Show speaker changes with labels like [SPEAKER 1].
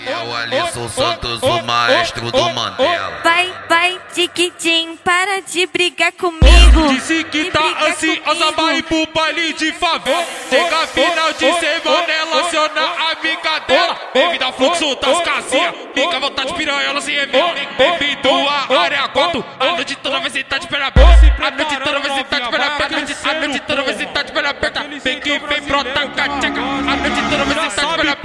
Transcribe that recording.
[SPEAKER 1] É o Alisson Santos, o maestro do Mandela.
[SPEAKER 2] Vai, tiquitim, para de brigar comigo.
[SPEAKER 3] Disse que tá ansiosa, vai ir pro baile de favela. Chega final de semana, ela aciona a amiga dela. Bem-vindo ao fluxo das casinhas, fica à vontade, piranha, ela se revela. Bem-vindo à área 4, a noite toda vai sentar de perna aberta. A noite toda vai sentar de perna aberta. A noite toda vai sentar de perna aberta. Vem que vem, brota, cateca. A noite toda vai sentar de perna aberta.